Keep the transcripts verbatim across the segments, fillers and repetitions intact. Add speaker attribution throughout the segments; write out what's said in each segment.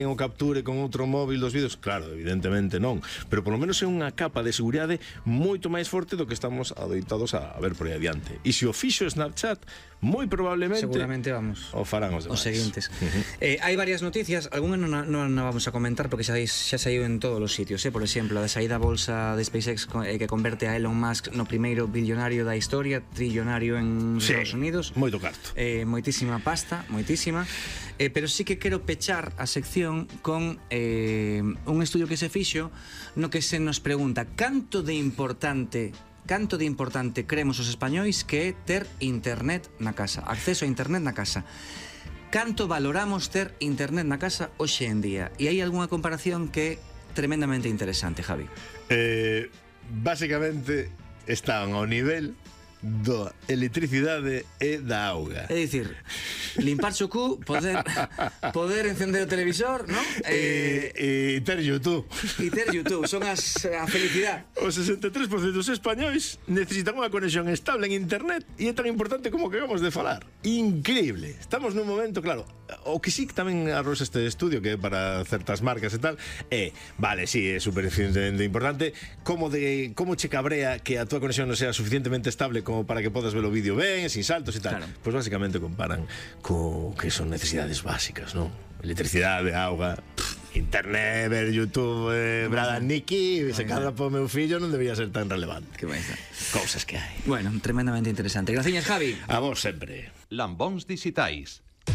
Speaker 1: o capture con outro móvil dos vídeos, claro, evidentemente non, pero polo menos é unha capa de seguridade moito máis forte do que estamos adoitados a ver por aí adiante. E se o fixo Snapchat, moi probablemente
Speaker 2: seguramente vamos
Speaker 1: o farán os demais.
Speaker 2: Os seguintes.
Speaker 1: Uh-huh.
Speaker 2: eh, hai varias noticias, algunha non, non a vamos a comentar porque xa, xa saiu en todos os sitios, eh? Por exemplo, a saída a bolsa de SpaceX eh, que converte a Elon Musk no primeiro billonario da historia, trillonario en
Speaker 1: sí,
Speaker 2: Estados Unidos.
Speaker 1: Moito carto.
Speaker 2: Eh, moitísima pasta, moitísima. Eh, pero sí que quero pechar a sección con eh, un estudio que se fixo no que se nos pregunta canto de importante canto de importante cremos os españois que é ter internet na casa, acceso a internet na casa. Canto valoramos ter internet na casa hoxe en día? E hai algunha comparación que é tremendamente interesante, Javi.
Speaker 1: Eh, básicamente están ao nivel da electricidade e da auga.
Speaker 2: É dicir, limparse o cu, poder poder encender o televisor, ¿no?
Speaker 1: E eh, eh, ter YouTube.
Speaker 2: E ter YouTube, son as a felicidade.
Speaker 1: O sesenta e tres por cento dos españois necesitan unha conexión estable en internet e é tan importante como que acabamos de falar. Increíble. Estamos nun momento, claro, o que sí que tamén arroxa este estudio que é para certas marcas e tal, é, vale, sí, é superficientemente importante, como de como che cabrea que a túa conexión non sea suficientemente estable como para que podas ver o vídeo ben, sin saltos e tal. Claro. Pois básicamente comparan co que son necesidades básicas, non? Electricidade, auga, pff, internet, ver YouTube, eh, Brada Niki, se cadra po meu fillo non debía ser tan relevante.
Speaker 2: Que vais a...
Speaker 1: Cousas que hai.
Speaker 2: Bueno, tremendamente interesante. Graciñas, Javi.
Speaker 1: A vos sempre.
Speaker 3: Lambóns dixitais.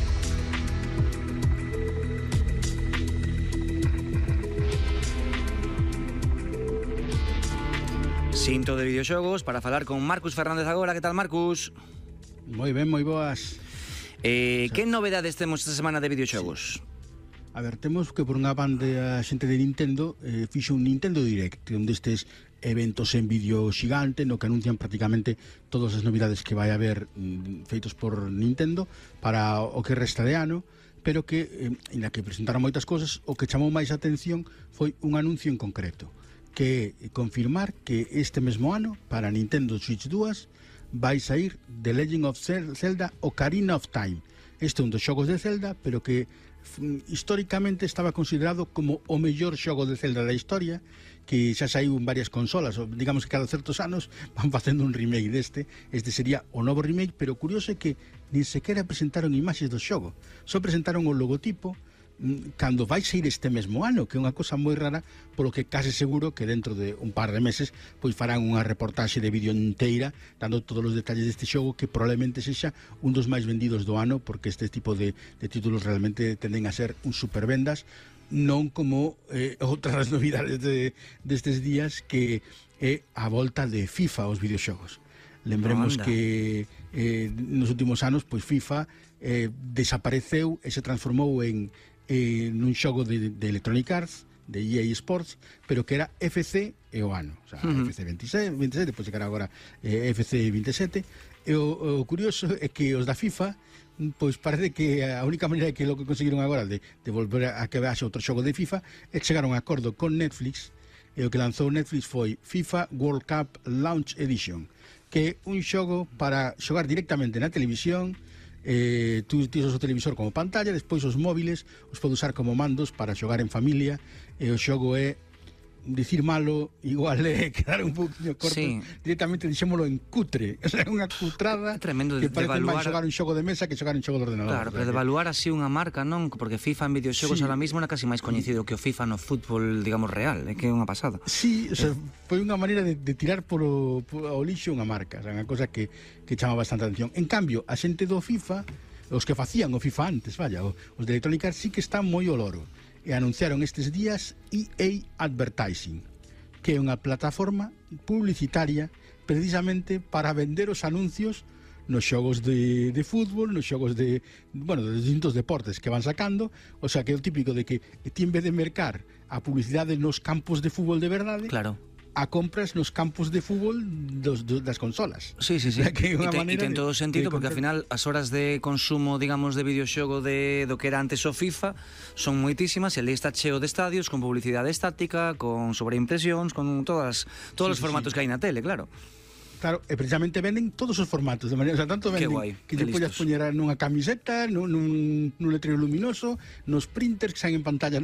Speaker 2: Cinto de videoxogos para falar con Marcus Fernández agora. Que tal, Marcus?
Speaker 4: Moi ben, moi boas.
Speaker 2: Eh, que novedades temos esta semana de videoxogos?
Speaker 4: A ver, temos que por unha banda a xente de Nintendo eh, fixo un Nintendo Direct, onde estes eventos en vídeo xigante no que anuncian prácticamente todas as novidades que vai haber mm, feitos por Nintendo para o que resta de ano, pero que, eh, na que presentaron moitas cosas, o que chamou máis atención foi un anuncio en concreto, que é confirmar que este mesmo ano, para Nintendo Switch dúas, vai sair The Legend of Zelda Ocarina of Time. Este é un dos xogos de Zelda, pero que históricamente estaba considerado como o mellor xogo de Zelda da historia, que xa saiu en varias consolas, digamos que cada certos anos van facendo un remake deste. Este sería o novo remake, pero curioso é que nin sequera presentaron imaxes do xogo, só presentaron o logotipo cando vai sair este mesmo ano, que é unha cosa moi rara, polo que case seguro que dentro de un par de meses pois farán unha reportaxe de vídeo inteira dando todos os detalles deste xogo, que probablemente sexa un dos máis vendidos do ano, porque este tipo de, de títulos realmente tenden a ser un supervendas, non como eh, outras novidades de, destes días, que é a volta de FIFA aos videoxogos. Lembremos Anda. que eh, nos últimos anos pois FIFA eh, desapareceu e se transformou en eh, nun xogo de, de Electronic Arts, de E A Sports, pero que era F C e o ano, o sea, uh -huh. F C veintisiete, veintisiete, depois chegará agora eh, F C veintisiete. E o, o curioso é que os da FIFA pois parece que a única maneira que lo que conseguiron agora de, de volver a que haxa outro xogo de FIFA é chegar a un acordo con Netflix, e o que lanzou Netflix foi FIFA World Cup Launch Edition, que é un xogo para xogar directamente na televisión. Eh, tú tens o televisor como pantalla, despois os móviles os podes usar como mandos para xogar en familia, e o xogo é, dicir malo igual é quedar un poquinho corto, sí. Directamente dixémolo en cutre, o sea, unha cutrada
Speaker 2: tremendo
Speaker 4: que parece
Speaker 2: devaluar...
Speaker 4: máis xogar un xogo de mesa que xogar un xogo de ordenador.
Speaker 2: Claro, pero devaluar así unha marca, non? Porque FIFA en videoxogos sí. Ahora mismo é casi máis coñecido que o FIFA no fútbol, digamos, real, é que é unha pasada.
Speaker 4: Sí, o sea, foi unha maneira de, de tirar polo, polo ao lixo unha marca, o sea, unha cosa que, que chama bastante atención. En cambio, a xente do FIFA, os que facían o FIFA antes, vaya, os de Electronic Arts sí que están moi ao loro, e anunciaron estes días E A Advertising, que é unha plataforma publicitaria precisamente para vender os anuncios nos xogos de, de fútbol, nos xogos de, bueno, de distintos deportes que van sacando. O sea, que é o típico de que ti, en vez de mercar a publicidade nos campos de fútbol de verdade, claro, a compras nos campos de fútbol dos, dos, das consolas.
Speaker 2: Sí, sí, sí. E ten, e ten todo o sentido, porque ao final as horas de consumo, digamos, de videoxogo de, do que era antes o FIFA son moitísimas, e ali está cheo de estadios con publicidade estática, con sobreimpresións, con todas todos sí, os formatos sí, sí. que hai na tele, claro.
Speaker 4: Claro, e precisamente venden todos os formatos, de maneira, o sea, tanto venden que te podes poñer nunha camiseta, nun, nun, nun letrero luminoso, nos printers que saen en pantalla